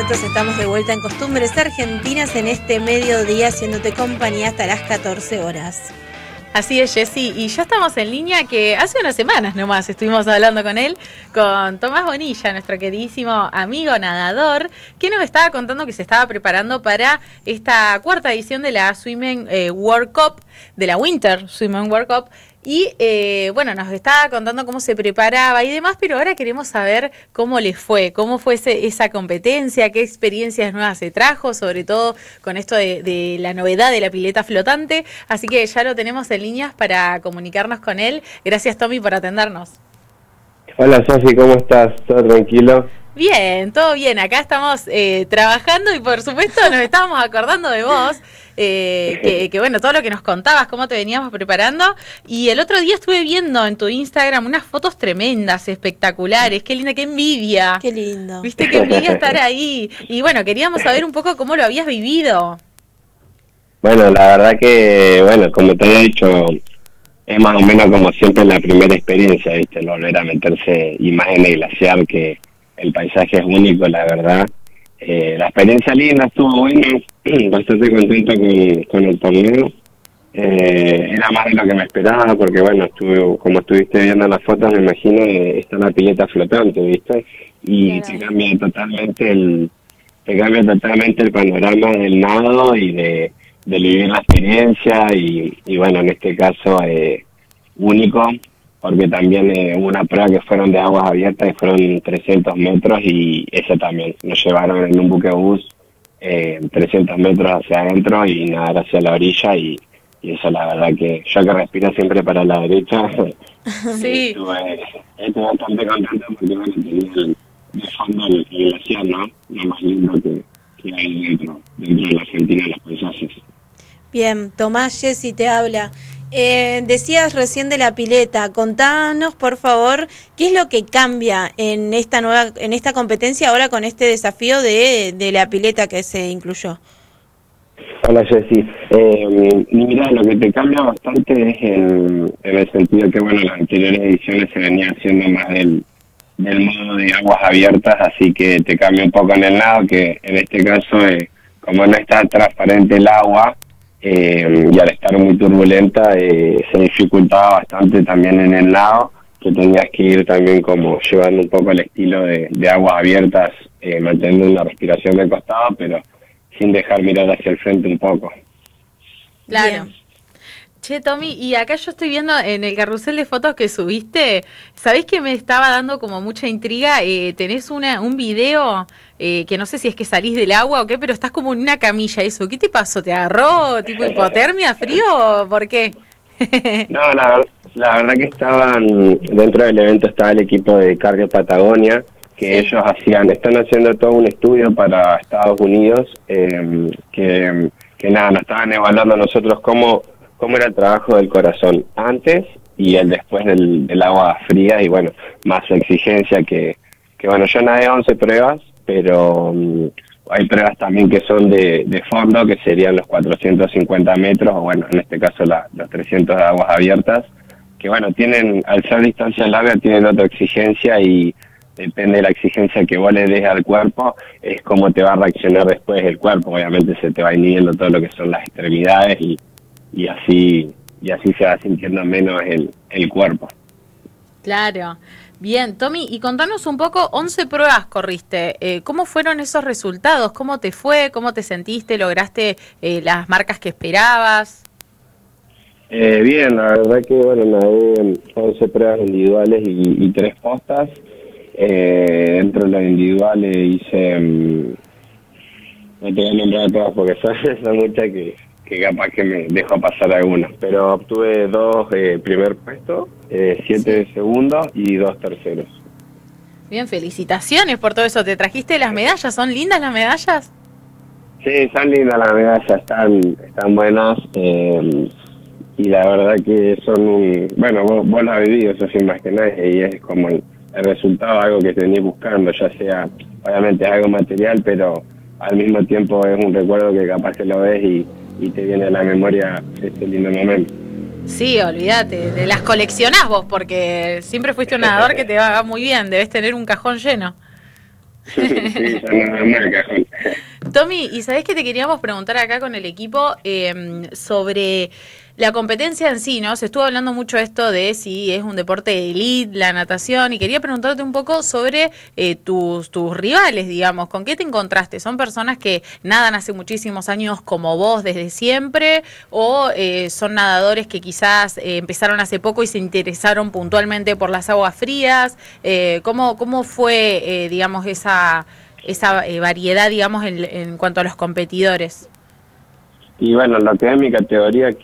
minutos estamos de vuelta en Costumbres Argentinas en este mediodía, haciéndote compañía hasta las 14 horas. Así es, Jessy, y ya estamos en línea, que hace unas semanas nomás estuvimos hablando con él, con Tomás Bonilla, nuestro queridísimo amigo nadador, que nos estaba contando que se estaba preparando para esta cuarta edición de la Swimming World Cup, de la Winter Swimming World Cup. Y bueno, nos estaba contando cómo se preparaba y demás, pero ahora queremos saber cómo le fue, cómo fue esa competencia, qué experiencias nuevas se trajo, sobre todo con esto de la novedad de la pileta flotante. Así que ya lo tenemos en líneas para comunicarnos con él. Gracias, Tommy, por atendernos. Hola, Sofi, ¿cómo estás? ¿Todo tranquilo? Bien, todo bien. Acá estamos trabajando y por supuesto nos estábamos acordando de vos. Que bueno, todo lo que nos contabas, cómo te veníamos preparando. Y el otro día estuve viendo en tu Instagram unas fotos tremendas, espectaculares. Qué linda, qué envidia. Qué lindo. Viste, qué envidia estar ahí. Y bueno, queríamos saber un poco cómo lo habías vivido. Bueno, la verdad que, bueno, como te había dicho, es más o menos como siempre la primera experiencia, ¿viste? El volver a meterse y más en el glaciar, que el paisaje es único, la verdad. La experiencia linda, estuvo buena, bastante contento con el torneo. Era más de lo que me esperaba, porque bueno, como estuviste viendo las fotos, me imagino, está la pileta flotante, ¿viste? Y te cambia totalmente el panorama del nado y de vivir la experiencia, y bueno, en este caso único, porque también hubo una prueba que fueron de aguas abiertas y fueron 300 metros, y eso también nos llevaron en un buquebús 300 metros hacia adentro y nadar hacia la orilla, y eso la verdad que yo, que respiro siempre para la derecha, sí. estuve bastante contento porque bueno, tenía de fondo el glaciar, ¿no? Lo más lindo que hay dentro de la Argentina, los paisajes. Bien, Tomás, Jessy te habla. Decías recién de la pileta, contanos por favor qué es lo que cambia en esta competencia ahora con este desafío de la pileta que se incluyó. Hola, Jessy. Mira, lo que te cambia bastante es en el sentido que, bueno, en las anteriores ediciones se venía haciendo más del modo de aguas abiertas, así que te cambia un poco en el nado, que en este caso, como no está transparente el agua, y al estar muy turbulenta, se dificultaba bastante también en el nado, que tenías que ir también como llevando un poco el estilo de aguas abiertas, manteniendo una respiración de costado, pero sin dejar mirar hacia el frente un poco. Claro. Bien. Che, Tommy, y acá yo estoy viendo en el carrusel de fotos que subiste, ¿sabés que me estaba dando como mucha intriga? Tenés un video que no sé si es que salís del agua o qué, pero estás como en una camilla, eso. ¿Qué te pasó? ¿Te agarró tipo hipotermia, frío o por qué? No, la verdad que dentro del evento estaba el equipo de Cardio Patagonia, que ellos están haciendo todo un estudio para Estados Unidos, que nada, nos estaban evaluando a nosotros cómo era el trabajo del corazón antes y el después del agua fría, y bueno, más exigencia que bueno, yo nadé 11 pruebas, pero hay pruebas también que son de fondo, que serían los 450 metros, o bueno, en este caso los 300 de aguas abiertas, que bueno, al ser distancia larga tienen otra exigencia, y depende de la exigencia que vos le des al cuerpo, es cómo te va a reaccionar después el cuerpo. Obviamente se te va inhibiendo todo lo que son las extremidades, y así se va sintiendo menos el cuerpo. Claro. Bien, Tommy, y contanos un poco, 11 pruebas corriste, ¿cómo fueron esos resultados? ¿Cómo te fue? ¿Cómo te sentiste? ¿Lograste las marcas que esperabas? Bien, la verdad que bueno, nadé 11 pruebas individuales y 3 postas. Dentro de las individuales hice, no te voy a nombrar todas porque son muchas que capaz que me dejo pasar algunas, pero obtuve 2 primer puesto, 7 de segundo y 2 terceros. Bien, felicitaciones por todo eso. ¿Te trajiste las medallas? ¿Son lindas las medallas? Sí, son lindas las medallas, están buenas, y la verdad que son bueno, vos las has vivido, eso sin más que nadie, y es como el resultado de algo que te venís buscando, ya sea, obviamente es algo material, pero al mismo tiempo es un recuerdo que capaz que lo ves y te viene a la memoria este lindo momento. Sí, olvídate, las coleccionás vos, porque siempre fuiste un nadador que te va muy bien, debes tener un cajón lleno. Sí, ya no me cajón. Tommy, y sabés que te queríamos preguntar acá con el equipo sobre la competencia en sí, ¿no? Se estuvo hablando mucho esto de si es un deporte de elite, la natación, y quería preguntarte un poco sobre tus rivales, digamos, ¿con qué te encontraste? ¿Son personas que nadan hace muchísimos años como vos desde siempre o son nadadores que quizás empezaron hace poco y se interesaron puntualmente por las aguas frías? ¿Cómo fue, digamos, esa variedad, digamos, en cuanto a los competidores? Y bueno, lo que es mi categoría,